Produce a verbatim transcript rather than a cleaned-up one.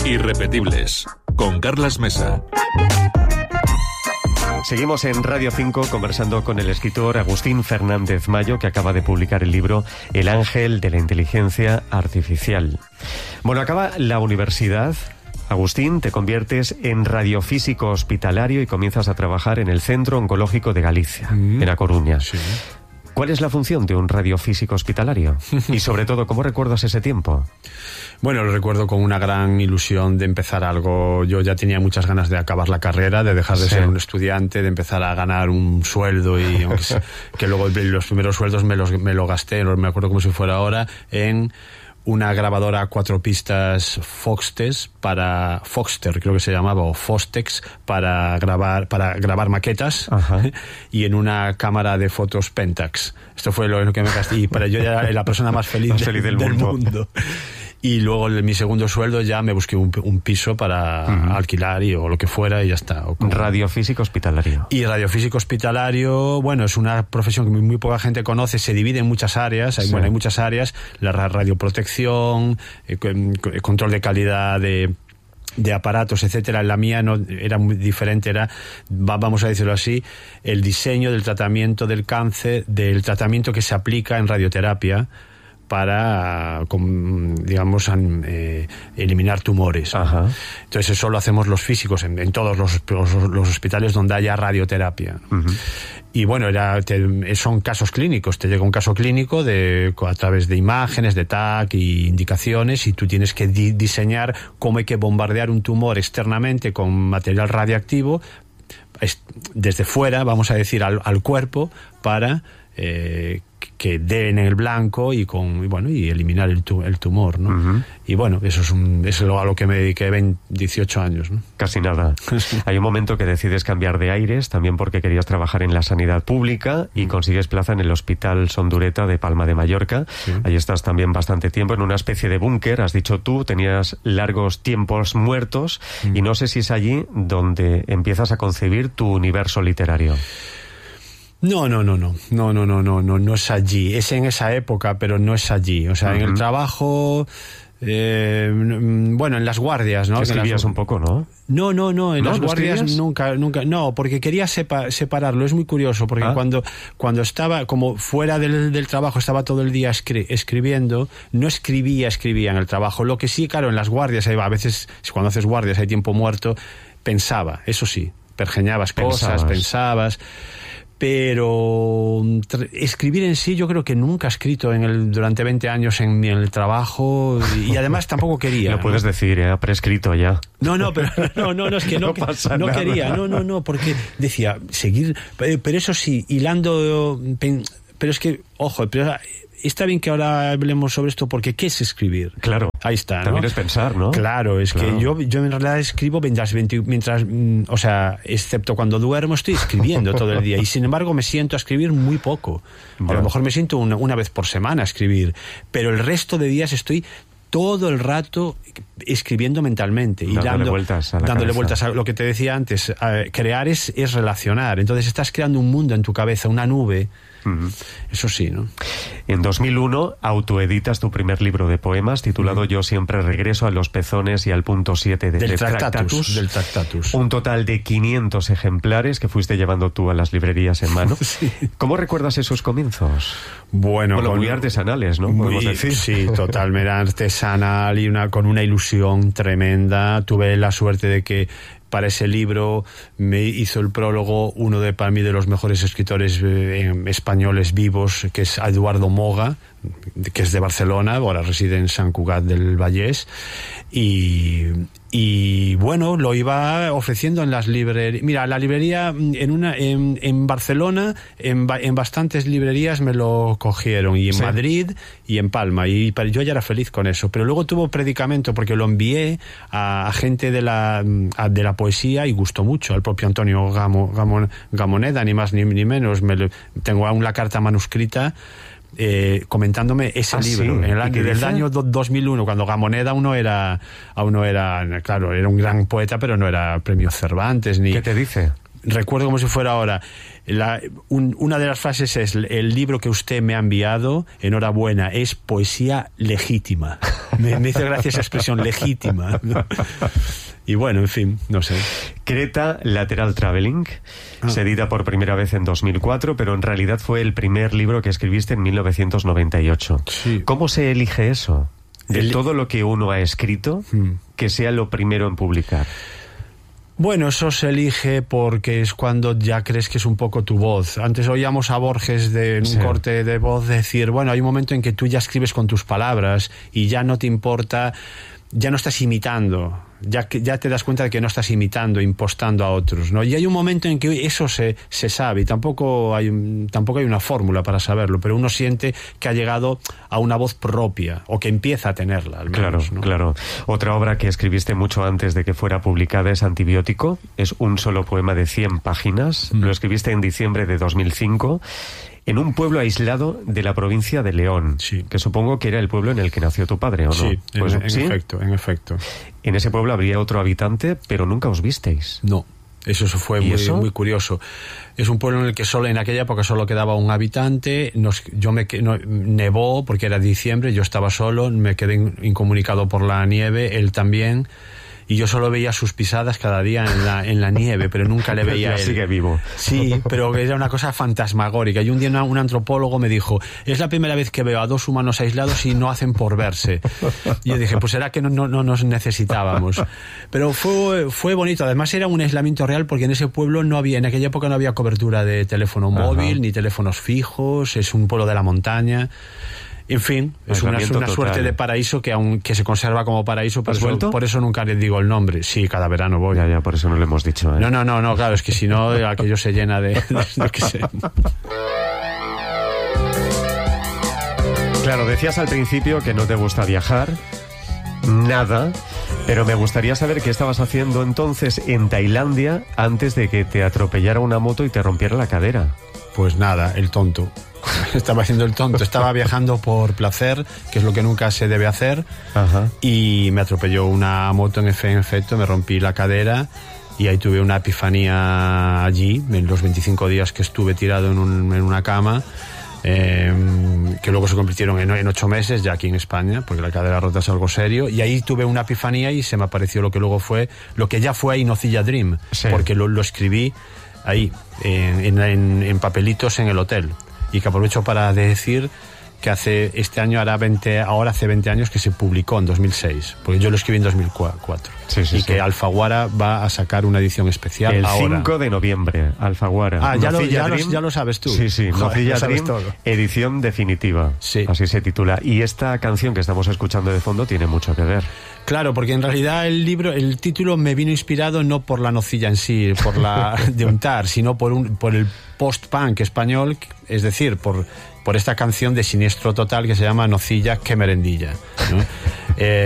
Irrepetibles, con Carlas Mesa. Seguimos en Radio cinco conversando con el escritor Agustín Fernández Mayo, que acaba de publicar el libro El ángel de la inteligencia artificial. Bueno, acaba la universidad. Agustín, te conviertes en radiofísico hospitalario y comienzas a trabajar en el Centro Oncológico de Galicia, mm, en A Coruña. Sí. ¿Cuál es la función de un radiofísico hospitalario? Y sobre todo, ¿cómo recuerdas ese tiempo? Bueno, lo recuerdo con una gran ilusión de empezar algo. Yo ya tenía muchas ganas de acabar la carrera, de dejar de sí. ser un estudiante, de empezar a ganar un sueldo y aunque sea, que luego los primeros sueldos me los me lo gasté, no me acuerdo como si fuera ahora, en una grabadora a cuatro pistas Foxtex para Foxter, creo que se llamaba, o Fostex, para grabar para grabar maquetas. Ajá. Y en una cámara de fotos Pentax. Esto fue lo que me gasté, y para yo ya era la persona más feliz, más feliz del, del mundo. mundo. Y luego en mi segundo sueldo ya me busqué un, un piso para uh-huh. alquilar y, o lo que fuera y ya está. Radiofísico hospitalario. Y radiofísico hospitalario, bueno, es una profesión que muy, muy poca gente conoce, se divide en muchas áreas, hay, sí. bueno, hay muchas áreas, la radioprotección, eh, control de calidad de... de aparatos, etcétera. La mía no era muy diferente, era, vamos a decirlo así, el diseño del tratamiento del cáncer, del tratamiento que se aplica en radioterapia para, digamos, eh, eliminar tumores. Ajá. Entonces eso lo hacemos los físicos en, en todos los, los, los hospitales donde haya radioterapia. Uh-huh. Y bueno, era, te, son casos clínicos. Te llega un caso clínico de, a través de imágenes, de T A C y indicaciones, y tú tienes que di, diseñar cómo hay que bombardear un tumor externamente con material radiactivo desde fuera, vamos a decir, al, al cuerpo para eh, que den en el blanco y con y bueno y eliminar el, tu, el tumor, ¿no? Uh-huh. Y bueno, eso es, un, eso es lo, a lo que me dediqué veinte, dieciocho años, ¿no? Casi nada. Hay un momento que decides cambiar de aires, también porque querías trabajar en la sanidad pública, y consigues plaza en el Hospital Sondureta de Palma de Mallorca. Sí. Ahí estás también bastante tiempo, en una especie de búnker, has dicho tú, tenías largos tiempos muertos, uh-huh. y no sé si es allí donde empiezas a concebir tu universo literario. No, no, no, no, no, no, no, no, no, no es allí. Es en esa época, pero no es allí. O sea, uh-huh. en el trabajo, eh, bueno, en las guardias, ¿no? Escribías las... un poco, ¿no? No, no, no, en ¿No? las ¿No guardias escribías? nunca, nunca, no, porque quería sepa, separarlo. Es muy curioso, porque ah. cuando, cuando estaba, como fuera del, del trabajo, estaba todo el día escri- escribiendo, no escribía, escribía en el trabajo. Lo que sí, claro, en las guardias, a veces, cuando haces guardias hay tiempo muerto, pensaba, eso sí, pergeñabas cosas, pensabas. pensabas Pero tr- escribir en sí, yo creo que nunca he escrito en el, durante veinte años en, en el trabajo, y, y además tampoco quería. Lo puedes ¿no? decir, eh, prescrito ya. No, no, pero no, no, no es que no, no, no quería, no, no, no, porque decía, seguir, pero, pero eso sí, hilando, pero es que, ojo, pero está bien que ahora hablemos sobre esto, porque ¿qué es escribir? Claro. Ahí está, ¿no? También es pensar, ¿no? Claro, es claro. que yo, yo en realidad escribo mientras, mientras, o sea, excepto cuando duermo, estoy escribiendo todo el día, y sin embargo me siento a escribir muy poco. A lo mejor me siento una, una vez por semana a escribir, pero el resto de días estoy todo el rato escribiendo mentalmente y dándole dando, vueltas a la dándole cabeza. vueltas a lo que te decía antes. Eh, crear es, es relacionar, entonces estás creando un mundo en tu cabeza, una nube. Uh-huh. Eso sí, ¿no? En dos mil uno autoeditas tu primer libro de poemas titulado uh-huh. Yo siempre regreso a los pezones y al punto siete de, del, de tractatus, tractatus. del Tractatus. Un total de quinientos ejemplares que fuiste llevando tú a las librerías en mano. Sí. ¿Cómo recuerdas esos comienzos? Bueno, bueno con, muy artesanales, ¿no? Muy, decir. Sí, totalmente artesanal y una, con una ilusión tremenda. Tuve la suerte de que para ese libro me hizo el prólogo uno de, para mí, de los mejores escritores eh, españoles vivos, que es Eduardo Moga, que es de Barcelona, ahora reside en Sant Cugat del Vallès, y, y bueno, lo iba ofreciendo en las librerías. Mira, la librería en una en, en Barcelona, en, en bastantes librerías me lo cogieron, y en sí. Madrid y en Palma, y yo ya era feliz con eso, pero luego tuvo predicamento porque lo envié a, a gente de la a, de la poesía, y gustó mucho al propio Antonio Gamo, Gamo, Gamoneda, ni más ni, ni menos. Me, tengo aún la carta manuscrita Eh, comentándome ese ¿Ah, libro, sí? en el año, del año dos mil uno, cuando Gamoneda aún no era, aún no era, claro, era un gran poeta, pero no era premio Cervantes ni. ¿Qué te dice? recuerdo como si fuera ahora. La, un, una de las frases es: el libro que usted me ha enviado, enhorabuena, es poesía legítima. Me, me hizo gracia esa expresión, legítima, ¿no? Y bueno, en fin, no sé. Creta Lateral Traveling ah. se edita por primera vez en dos mil cuatro, pero en realidad fue el primer libro que escribiste en mil novecientos noventa y ocho. Sí. ¿Cómo se elige eso? De el... todo lo que uno ha escrito, hmm. que sea lo primero en publicar. Bueno, eso se elige porque es cuando ya crees que es un poco tu voz. Antes oíamos a Borges de, en un sí. corte de voz decir, bueno, hay un momento en que tú ya escribes con tus palabras y ya no te importa, ya no estás imitando, ya, ya te das cuenta de que no estás imitando, impostando a otros, ¿no? Y hay un momento en que eso se, se sabe, y tampoco hay, un, tampoco hay una fórmula para saberlo, pero uno siente que ha llegado a una voz propia, o que empieza a tenerla, al menos, claro, ¿no? Claro. Otra obra que escribiste mucho antes de que fuera publicada es Antibiótico, es un solo poema de cien páginas, mm. lo escribiste en diciembre de dos mil cinco, en un pueblo aislado de la provincia de León, sí. que supongo que era el pueblo en el que nació tu padre, ¿o no? Sí, pues, en, en ¿sí? efecto, en efecto. En ese pueblo habría otro habitante, pero nunca os visteis. No, eso fue muy, eso? muy curioso. Es un pueblo en el que solo en aquella época solo quedaba un habitante. Nos, yo me no, nevó porque era diciembre, yo estaba solo, me quedé incomunicado por la nieve, él también. Y yo solo veía sus pisadas cada día en la, en la nieve, pero nunca le veía a él. Sigue vivo. Sí, pero era una cosa fantasmagórica. Y un día una, un antropólogo me dijo, es la primera vez que veo a dos humanos aislados y no hacen por verse. Y yo dije, pues será que no, no, no nos necesitábamos. Pero fue, fue bonito. Además era un aislamiento real porque en ese pueblo no había, en aquella época no había cobertura de teléfono móvil, ajá, ni teléfonos fijos, es un pueblo de la montaña. En fin, es una, una suerte de paraíso que aún que se conserva como paraíso, por eso, por eso nunca les digo el nombre. Sí, cada verano voy. Ya, ya, por eso no lo hemos dicho, ¿eh? No, no, no, no, claro, es que si no, aquello se llena de... de no que sé. Claro, decías al principio que no te gusta viajar, nada, pero me gustaría saber qué estabas haciendo entonces en Tailandia antes de que te atropellara una moto y te rompiera la cadera. Pues nada, el tonto. Estaba haciendo el tonto, estaba viajando por placer, que es lo que nunca se debe hacer. Ajá. Y me atropelló una moto, en efecto, me rompí la cadera y ahí tuve una epifanía allí, en los veinticinco días que estuve tirado en, un, en una cama, eh, que luego se convirtieron en, en ocho meses ya aquí en España, porque la cadera rota es algo serio, y ahí tuve una epifanía y se me apareció lo que luego fue, lo que ya fue ahí Nocilla Dream, sí, porque lo, lo escribí ahí, en, en, en papelitos en el hotel. Y que aprovecho para decir que hace este año hará veinte, ahora hace veinte años que se publicó en dos mil seis, porque yo lo escribí en dos mil cuatro. Sí, sí, y sí, que Alfaguara va a sacar una edición especial el ahora. cinco de noviembre, Alfaguara. Ah, ya lo, ya, lo, ya lo sabes tú. Sí, sí, Nocilla Dream, edición definitiva. Sí. Así se titula. Y esta canción que estamos escuchando de fondo tiene mucho que ver. Claro, porque en realidad el libro, el título me vino inspirado no por la nocilla en sí, por la de untar, sino por un, por el post-punk español, es decir, por, por esta canción de Siniestro Total que se llama Nocilla, qué merendilla, ¿no? eh,